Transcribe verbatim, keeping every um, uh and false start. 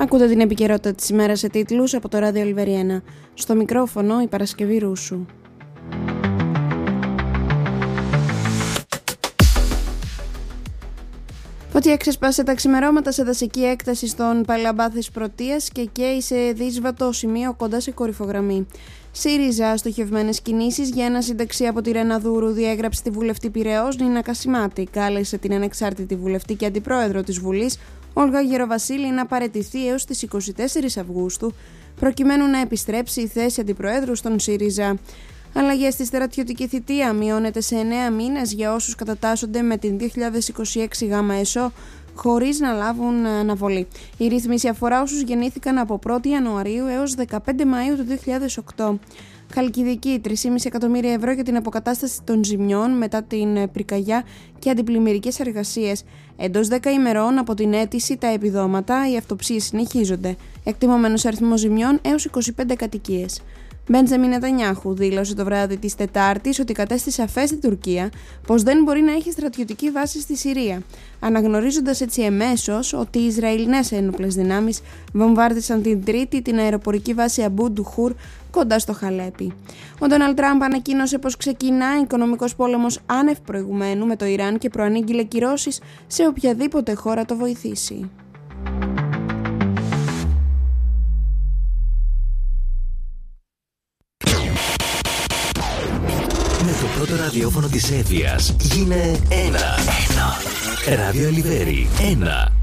Ακούτε την επικαιρότητα της ημέρας σε τίτλους από το Ράδιο Λιβεριένα. Στο μικρόφωνο η Παρασκευή Ρούσου. Φωτιά ξεσπάσε τα ξημερώματα σε δασική έκταση στον Παλαμπάθης Πρωτείας και καίει σε δύσβατο σημείο κοντά σε κορυφογραμμή. ΣΥΡΙΖΑ, στοχευμένες κινήσεις για ένα σύνταξη από τη Ρεναδούρου, διέγραψε τη βουλευτή Πειραιώς Νίνα Κασιμάτη. Κάλεσε την ανεξάρτητη βουλευτή και αντιπρόεδρο της Βουλής, Όλγα Γεροβασίλη, να παραιτηθεί έως τις είκοσι τέσσερις Αυγούστου, προκειμένου να επιστρέψει η θέση αντιπροέδρου στον ΣΥΡΙΖΑ. Αλλαγές στη στρατιωτική θητεία μειώνεται σε εννέα μήνες για όσους κατατάσσονται με την δύο χιλιάδες είκοσι έξι γάμα ΕΣΟ χωρίς να λάβουν αναβολή. Η ρύθμιση αφορά όσους γεννήθηκαν από πρώτη Ιανουαρίου έως δεκαπέντε Μαΐου του δύο χιλιάδες οκτώ. Χαλκιδική, τρία κόμμα πέντε εκατομμύρια ευρώ για την αποκατάσταση των ζημιών μετά την πυρκαγιά και αντιπλημμυρικές εργασίες. Εντός δέκα ημερών από την αίτηση τα επιδόματα, οι αυτοψίες συνεχίζονται. Εκτιμωμένος αριθμός ζημιών έως είκοσι πέντε κατοικίες. Μπέντζαμιν Νετανιάχου δήλωσε το βράδυ της Τετάρτης ότι κατέστησε σαφές στην Τουρκία πως δεν μπορεί να έχει στρατιωτική βάση στη Συρία, αναγνωρίζοντας έτσι εμέσως ότι οι Ισραηλινές ένοπλες δυνάμεις βομβάρδισαν την Τρίτη την αεροπορική βάση Αμπού Ντουχούρ κοντά στο Χαλέπι. Ο Ντόναλντ Τραμπ ανακοίνωσε πως ξεκινά οικονομικός πόλεμος άνευ προηγουμένου με το Ιράν και προανήγγειλε κυρώσεις σε οποιαδήποτε χώρα το βοηθήσει. Με το πρώτο ραδιόφωνο της Εύβοιας γίνε ένα. Ένα. Ράδιο Λιβέρι. Ένα.